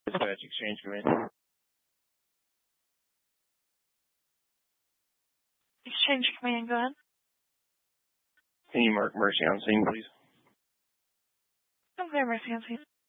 Dispatch Exchange Command. Exchange Command, go ahead. Can you mark Mercy on scene, please? Okay, Mercy on scene.